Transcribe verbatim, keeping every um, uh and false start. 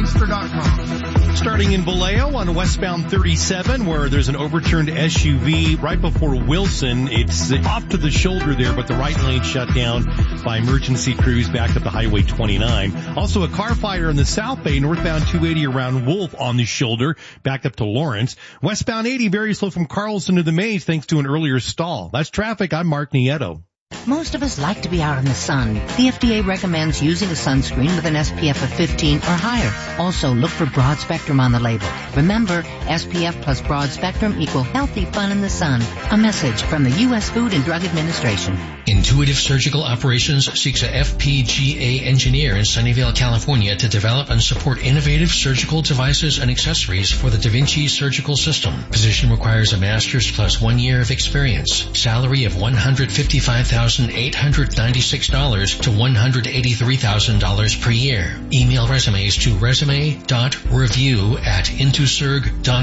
monster dot com. Starting in Vallejo on westbound thirty-seven, where there's an overturned S U V right before Wilson. It's off to the shoulder there, but the right lane shut down by emergency crews back up to Highway twenty-nine. Also a car fire in the South Bay, northbound two eighty around Wolf on the shoulder, back up to Lawrence. Westbound eighty very slow from Carlson to the Maze thanks to an earlier stall. That's traffic. I'm Mark Nieto. Most of us like to be out in the sun. The F D A recommends using a sunscreen with an S P F of fifteen or higher. Also, look for broad spectrum on the label. Remember, S P F plus broad spectrum equal healthy fun in the sun. A message from the U S Food and Drug Administration. Intuitive Surgical Operations seeks a F P G A engineer in Sunnyvale, California to develop and support innovative surgical devices and accessories for the Da Vinci surgical system. Position requires a master's plus one year of experience. Salary of one hundred fifty-five thousand eight hundred ninety-six dollars to one hundred eighty-three thousand dollars per year. Email resumes to resume dot review at intusurg dot com.